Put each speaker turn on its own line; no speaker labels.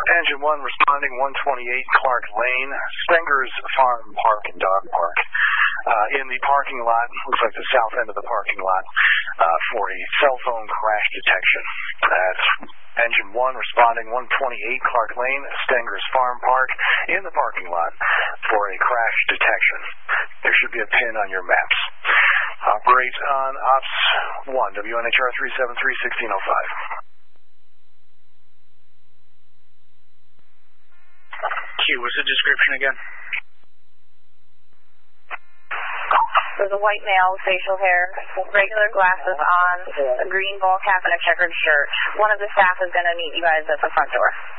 Engine 1 responding, 128 Clark Lane, Stenger's Farm Park and Dog Park. In the parking lot, looks like the south end of the parking lot, for a cell phone crash detection. That's Engine 1 responding, 128 Clark Lane, Stenger's Farm Park, in the parking lot for a crash detection. There should be a pin on your maps. Operate on Ops 1, WNHR 373-1605.
Q, what's the description again?
There's a white male with facial hair, regular glasses on, a green ball cap, and a checkered shirt. One of the staff is going to meet you guys at the front door.